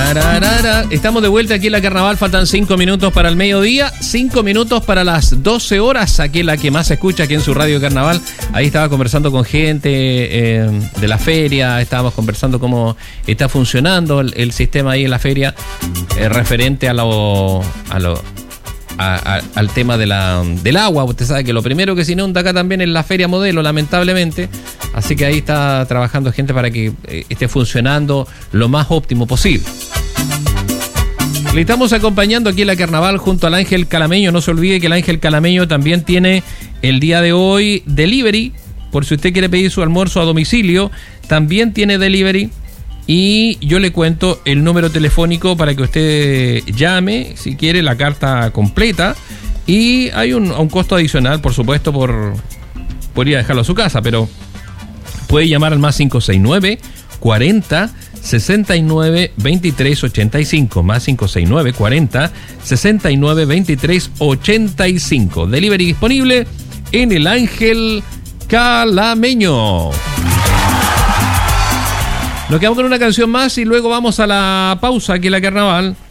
Estamos de vuelta aquí en la Carnaval, faltan 5 minutos para el mediodía, 5 minutos para las 12 horas, aquí la que más se escucha aquí en su radio Carnaval. Ahí estaba conversando con gente de la feria, estábamos conversando cómo está funcionando el sistema ahí en la feria, referente al tema del agua. Usted sabe que lo primero que se inunda acá también es la feria modelo, lamentablemente. Así que ahí está trabajando gente para que esté funcionando lo más óptimo posible. Le estamos acompañando aquí en la Carnaval junto al Ángel Calameño. No se olvide que el Ángel Calameño también tiene el día de hoy delivery. Por si usted quiere pedir su almuerzo a domicilio, también tiene delivery. Y yo le cuento el número telefónico para que usted llame, si quiere, la carta completa. Y hay un costo adicional, por supuesto, por ir a dejarlo a su casa, pero puede llamar al más 569 40 69 23 85, más 569 40 69 23 85. Delivery disponible en el Ángel Calameño. Nos quedamos con una canción más y luego vamos a la pausa aquí en la Carnaval.